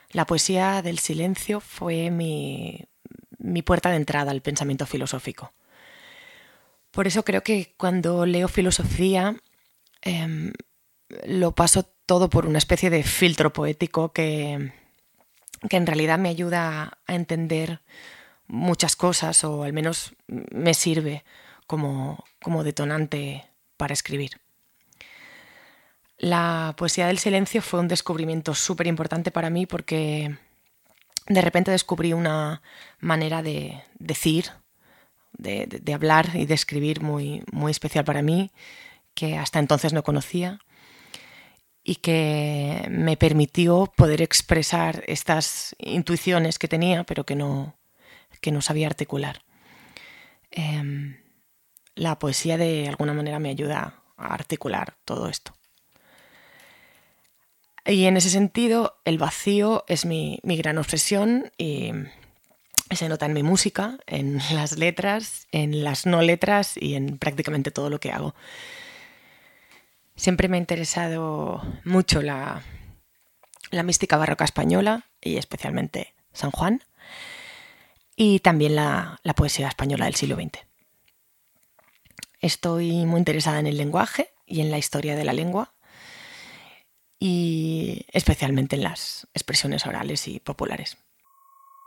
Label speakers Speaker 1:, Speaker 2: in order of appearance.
Speaker 1: La poesía del silencio fue mi puerta de entrada al pensamiento filosófico. Por eso creo que cuando leo filosofía em, lo paso todo por una especie de filtro poético que en realidad me ayuda a entender muchas cosas, o al menos me sirve como detonante para escribir. La poesía del silencio fue un descubrimiento súper importante para mí porque de repente descubrí una manera de decir, de hablar y de escribir muy especial para mí, que hasta entonces no conocía y que me permitió poder expresar estas intuiciones que tenía, pero que no sabía articular. La poesía de alguna manera me ayuda a articular todo esto. Y en ese sentido, el vacío es mi gran obsesión y se nota en mi música, en las letras, en las no letras y en prácticamente todo lo que hago. Siempre me ha interesado mucho la mística barroca española y especialmente San Juan, y también la poesía española del siglo XX. Estoy muy interesada en el lenguaje y en la historia de la lengua, y especialmente en las expresiones orales y populares.